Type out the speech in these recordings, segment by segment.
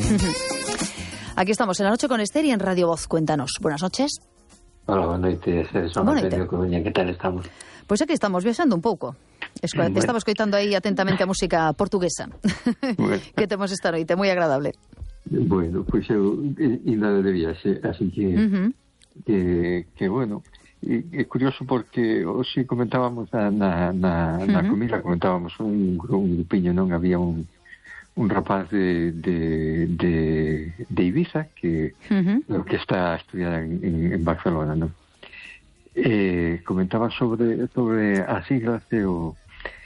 Aquí estamos en La Noche con Esther y en Radio Voz. Cuéntanos. Buenas noches. Hola, boa noite. Somos de Coruña. Que tal estamos? Pois aquí estamos viaxando un pouco. Estamos escoitando aí atentamente a música portuguesa que temos esta noite, moi agradable. Bueno, pois eu ainda de viaxe, así que bueno, é curioso porque hoxe comentábamos na comida, comentábamos un grupiño, non? Había un rapaz de Ibiza que está a estudiar en Barcelona, non? Comentaba sobre as siglas e o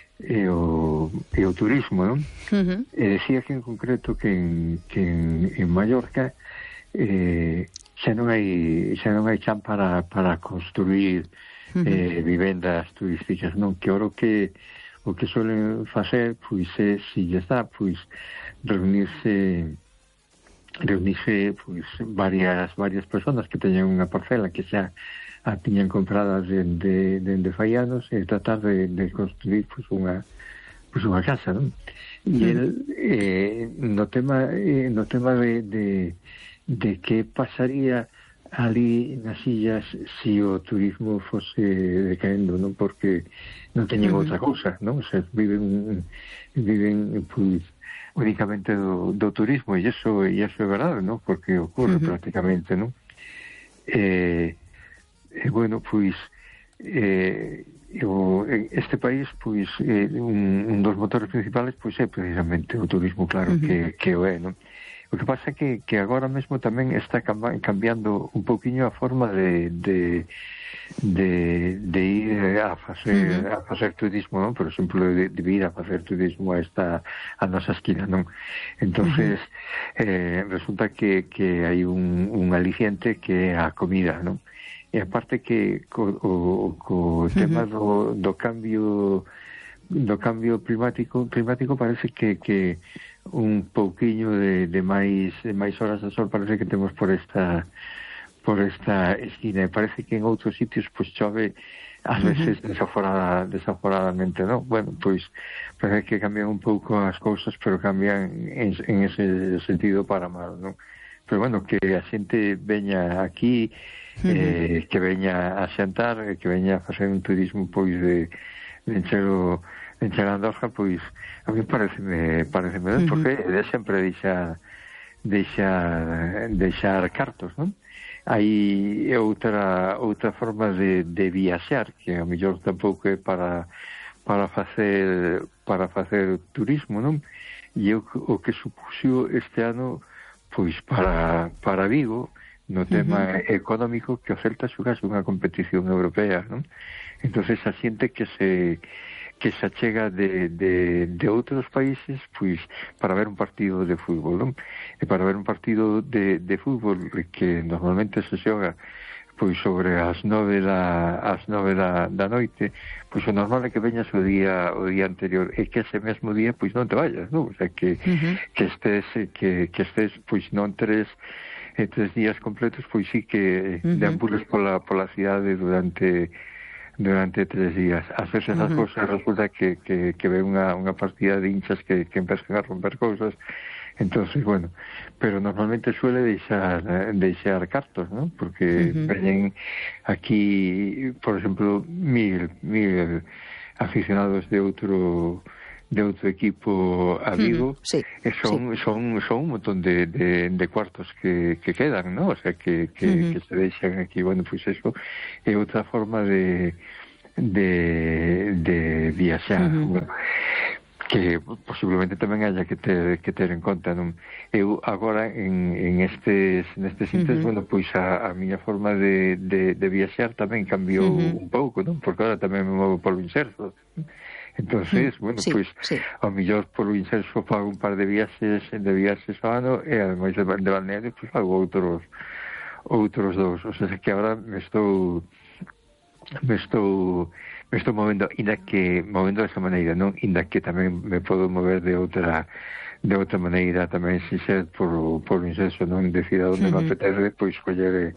turismo, non? Decía que en concreto que en Mallorca xa non hai chan para construir vivendas turísticas, non? Que ora o que suelen facer, pois é, se lle está, pois reunirse pois varias personas que teñen unha parcela que xa a tiñan compradas dende fai anos e tratar de construir pois unha casa, non? E el no tema de que pasaría ali nas illas se o turismo fose decaendo, non? Porque non teñen outra cousa, non? O sea, viven pois únicamente do turismo, e iso é verdade, non? Porque ocurre prácticamente, non? Bueno, pois este país, pois un dos motores principales pois é precisamente o turismo, claro, que o é, non? O que pasa é que agora mesmo tamén está cambiando un pouquiño a forma de ir a facer turismo, non? Por exemplo, de ir a facer turismo a nosa esquina, non? Entonces resulta que hai un aliciente que é a comida, non? E aparte que co tema do cambio climático parece que un pouquiño de máis horas de sol parece que temos por esta esquina, e parece que en outros sitios pois chove ás veces desaforadamente, non? Bueno, pois parece que cambian un pouco as cousas, pero cambian en ese sentido para mal, non? Pero bueno, que a xente veña aquí, que veña a xantar, que veña a facer un turismo pois de encher Andorra, pois a mí pareceme ben, porque é sempre deixar cartos, non? Hai outra forma de viaxar que a mellor tampouco é para facer turismo, non? E o que supuxo este ano pois para Vigo no tema económico, que o Celta xugase unha competición europea, non? Entonces a xente que se achega de outros países pois para ver un partido de fútbol, non? E para ver un partido de fútbol que normalmente se xoga pois sobre as 9 da noite, pois o normal é que veñas o día anterior, e que ese mesmo día pois non te vayas, non? O sea, que estés pois non tres días completos, pois sí que deambules pola cidade durante 3 días. Ás veces as cousas resulta que ve unha partida de hinchas que empezan a romper cousas. Entonces, bueno, pero normalmente suele deixar cartos, ¿no? Porque veñen aquí, por exemplo, mil aficionados de outro equipo a Vigo, e son un montón de cuartos que quedan, ¿no? O sea, que se deixan aquí. Bueno, pues eso é outra forma de viaxar, que posiblemente tamén haya que ter en conta, non? Eu agora nestes intres, bueno, pois a miña forma de viaxar tamén cambiou un pouco, non? Porque agora tamén me movo polo inserso. Entonces, bueno, pois ao mellor polo inserso fago un par de viaxes ao ano, e ademais de balneario pois fago outros dous. O sea, que agora me estou movendo, movendo desa maneira, non? Inda que tamén me podo mover de outra maneira tamén, se ser por inserso, non? Decida onde me apetece, pois coller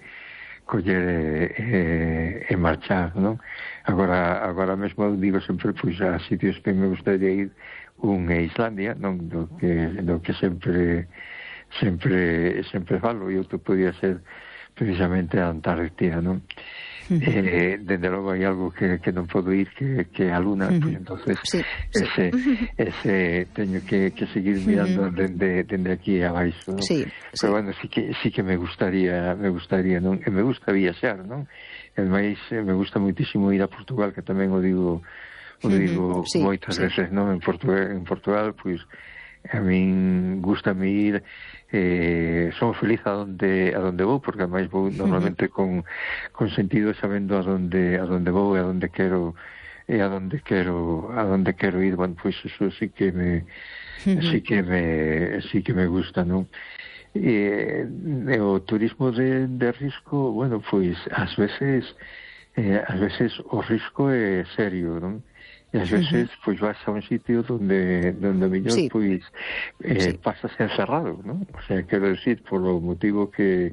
e marchar, non? Agora mesmo digo sempre pois a sitios que me gustaría ir, un é Islandia, non? Do que sempre sempre falo, e outro podía ser precisamente a Antártida, non? Dende logo hai algo que non podo ir, que a Luna, pues entonces ese teño que seguir mirando dende aquí abaixo, non? Pero bueno, sí que me gustaría, non? E me gusta viaxar, non? E máis me gusta muitísimo ir a Portugal, que tamén o digo moitas veces, non? En Portugal, pois a min gustame ir, son feliz a donde vou, porque ademais vou normalmente con sentido, sabendo a donde vou e a donde quero ir. Bueno, pois eso sí que me gusta, non? E o turismo de risco, bueno, pois ás veces o risco é serio, non? E ás veces pois vas a un sitio donde mellor pois pasas encerrado, non? O sea, quero decir, por o motivo que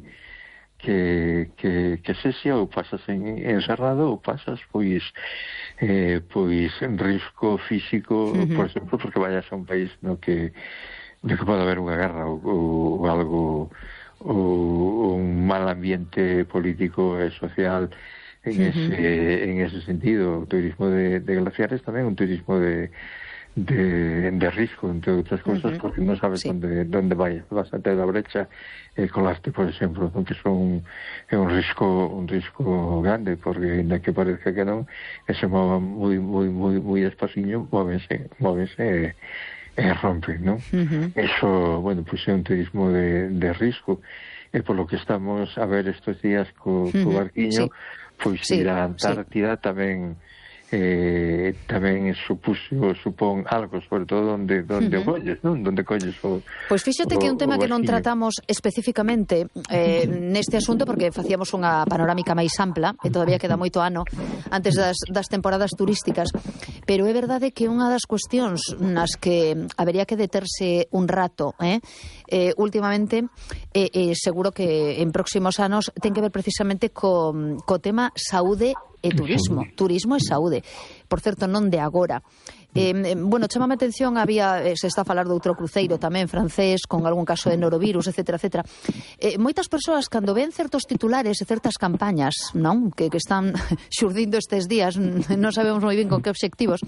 sexa, ou pasas encerrado, ou pasas pois en risco físico, por exemplo, porque vayas a un país no que pode haber unha guerra ou algo, ou un mal ambiente político e social. En ese sentido, o turismo de glaciares tamén un turismo de risco, entre outras cousas, porque non sabes onde vas a ter a brecha e colaste, por exemplo, que é un risco grande, porque ainda que parece que non, se mova moi despaciño, móvense e rompen, non? Eso, bueno, pois é un turismo de risco, e polo que estamos a ver estes días co barquiño, pois ir a Antártida tamén supón algo, sobre todo onde colles, non? Onde colles o... Pois fíxate que é un tema que non tratamos especificamente neste asunto, porque facíamos unha panorámica máis ampla, e todavía queda moito ano antes das temporadas turísticas, pero é verdade que unha das cuestións nas que habería que deterse un rato últimamente, seguro que en próximos anos ten que ver precisamente co tema saúde e turismo e saúde. Por certo, non de agora. Bueno, chamame a atención, se está a falar de outro cruceiro tamén francés, con algún caso de norovirus, etcétera. Moitas persoas, cando ven certos titulares e certas campañas, non, que están xurdindo estes días, non sabemos moi ben con que obxectivos,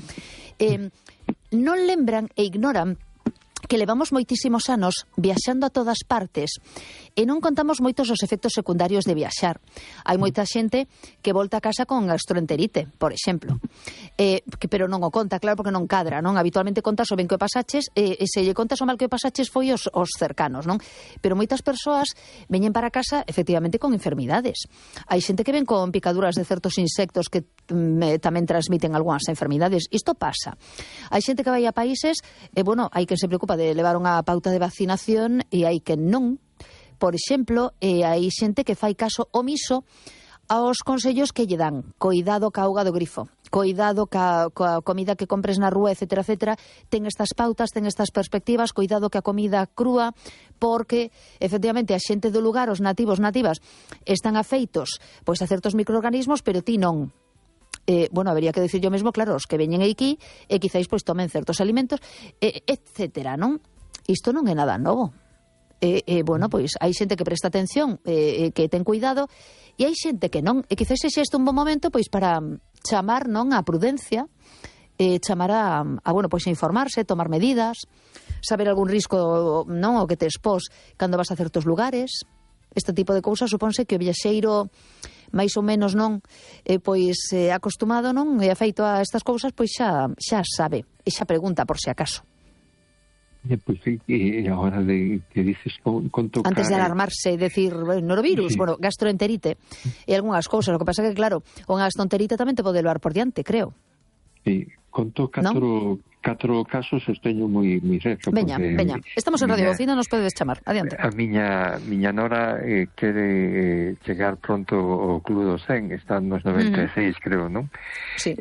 non lembran e ignoran que levamos moitísimos anos viaxando a todas partes e non contamos moitos os efectos secundarios de viaxar. Hai moita xente que volta a casa con gastroenterite, por exemplo, pero non o conta, claro, porque non cadra, non? Habitualmente contas o ben que o pasaches, e se lle contas o mal que o pasaches foi os cercanos, non? Pero moitas persoas veñen para casa efectivamente con enfermidades. Hai xente que ven con picaduras de certos insectos que tamén transmiten algunhas enfermidades. Isto pasa. Hai xente que vai a países, hai que se preocupa de levar unha pauta de vacinación e hai que non. Por exemplo, hai xente que fai caso omiso aos consellos que lle dan. Coidado ca auga do grifo, coidado ca comida que compres na rúa, etcétera. Ten estas pautas, ten estas perspectivas, coidado ca comida crúa, porque efectivamente a xente do lugar, os nativas, están afeitos pois a certos microorganismos, pero ti non. Habería que decir yo mesmo, claro, os que veñen aquí e quizáis pois tomen certos alimentos, etcétera, non? Isto non é nada novo. Pois hai xente que presta atención, que ten cuidado, e hai xente que non, e quizás sexa isto un bon momento pois para chamar, non, a prudencia, chamar a informarse, tomar medidas, saber algún risco, non, o que te expós cando vas a certos lugares. Este tipo de cousas supónse que o viaxeiro máis ou menos non acostumado, non, e afeito a estas cousas, pois xa sabe e xa pregunta por se acaso. Pois sí, e agora que dices con tocar... Antes de alarmarse e decir norovirus, gastroenterite e algunhas cousas. O que pasa que, claro, unha gastroenterite tamén te pode levar por diante, creo. Sí, conto catro casos os teño moi cerca. Veña, estamos en Radio Bocina, nos podedes chamar, adiante. A miña nora quere chegar pronto ao Club do 100, está nos 96, creo, non? Sí.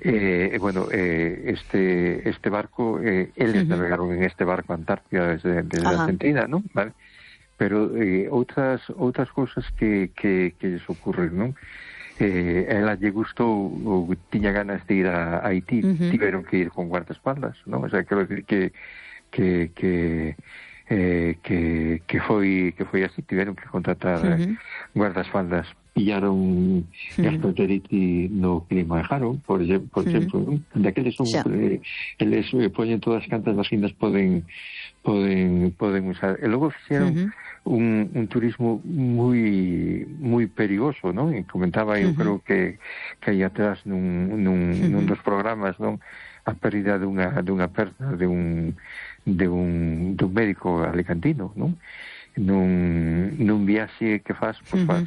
Este barco, eles navegaron en este barco Antártida desde Argentina, non? Vale. Pero outras cousas que lles ocurren, non? Ela lle gustou ou tiña ganas de ir a Haití, tiveron que ir con guardaespaldas, non? O sea, quero decir que foi así, tiveron que contratar guardaespaldas, pillaron gastroenteritis no clima de Haro, por exemplo, daqueles son eles poñen todas as cantas vacinas poden usar, e logo fixeron un turismo moi perigoso, non? E comentaba eu creo que aí atrás nun dos programas, non? A pérdida dunha perna de un médico alicantino, non? Nun viaxe que faz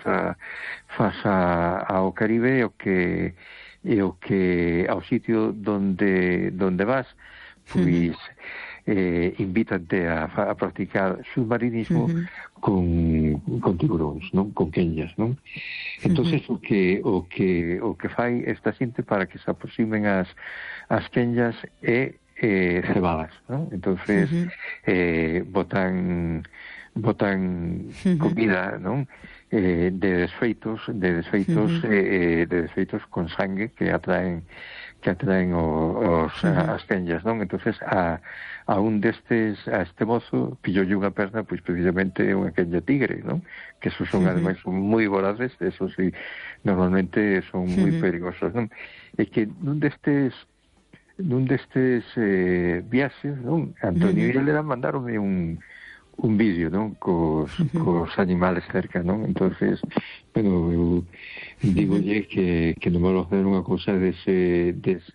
ao Caribe e o que ao sitio donde vas, pois invítante a practicar submarinismo con tiburóns, non? Con quenllas, non? Entonces o que fai esta xente para que se aproximen as quenllas é cebadas, non? Entonces botan comida, non? De desfeitos con sangue que atraen as quenllas, non? Entonces a este mozo pilloulle unha perna, pois precisamente unha quenlla tigre, non? Que esos son ademais moi voraces, esos sí, normalmente son moi perigosos, non? E que nun destes viaxes, non? Antonio e Helena mandaronme un vídeo, non? Cos animales cerca, non? Entonces, bueno, eu digolle que non vou facer unha cousa dese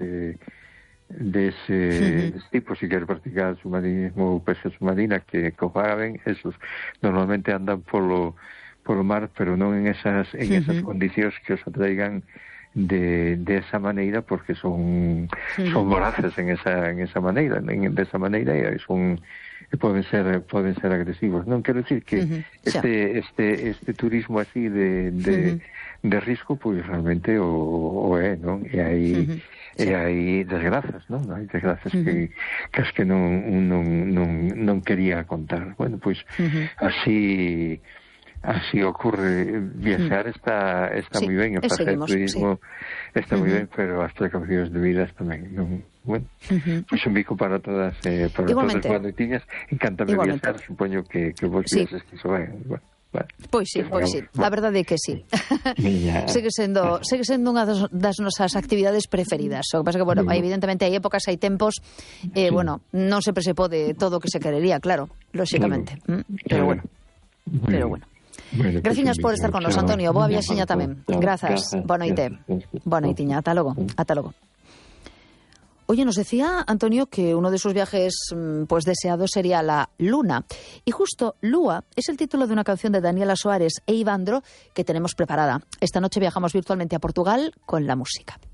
tipo, si quer practicar submarinismo ou pesca submarina, que o fagan, esos normalmente andan polo mar, pero non en esas condicións que os atraigan de esa maneira, porque son voraces en esa maneira, desa maneira, e poden ser agresivos. Non quero dicir que este turismo así de risco, pois realmente o é, non? E hai desgrazas, non? Hai desgrazas que as que non quería contar. Bueno, pois así ocurre. Viaxar está moi ben, e facer turismo está moi ben, pero as precaucións debidas tamén, non? Bueno, pois un bico para todas, para todas as noitiñas. Encántame viaxar, supoño que vos viaxes que iso vai, bueno. Pois sí, a verdade é que sí. Segue sendo unha das nosas actividades preferidas. O que pasa que, bueno, evidentemente hai épocas, hai tempos, bueno, non sempre se pode todo o que se querería, claro, lóxicamente. Pero bueno. Graciñas por estar con nos, Antonio. Boa viaxeña tamén. Grazas. Boa noite. Boa noitiña. Ata logo. Oye, nos decía Antonio que uno de sus viajes pues deseados sería la Luna. Y justo Lua es el título de una canción de Daniela Suárez e Ivandro que tenemos preparada. Esta noche viajamos virtualmente a Portugal con la música.